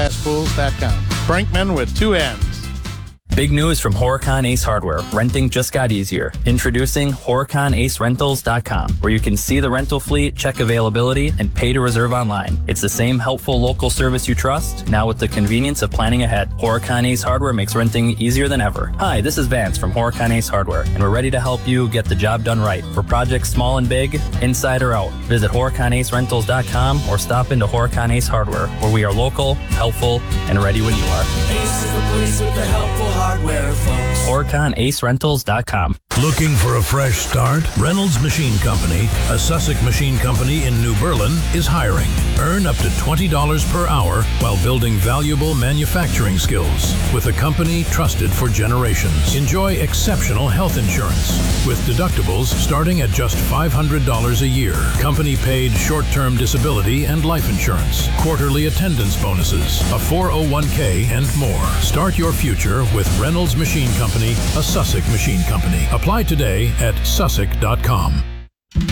Glassfools.com. Brinkman with 2 N's. Big news from Horicon Ace Hardware. Renting just got easier. Introducing HoriconAceRentals.com, where you can see the rental fleet, check availability, and pay to reserve online. It's the same helpful local service you trust, now with the convenience of planning ahead. Horicon Ace Hardware makes renting easier than ever. Hi, this is Vance from Horicon Ace Hardware, and we're ready to help you get the job done right. For projects small and big, inside or out, visit HoriconAceRentals.com or stop into Horicon Ace Hardware, where we are local, helpful, and ready when you are. Ace is the place with the helpful hardware, folks. HoriconAceRentals.com. Looking for a fresh start? Reynolds Machine Company, a Sussex machine company in New Berlin, is hiring. Earn up to $20 per hour while building valuable manufacturing skills with a company trusted for generations. Enjoy exceptional health insurance with deductibles starting at just $500 a year. Company paid short-term disability and life insurance, quarterly attendance bonuses, a 401k, and more. Start your future with Reynolds Machine Company, a Sussex machine company. Apply today at sussex.com.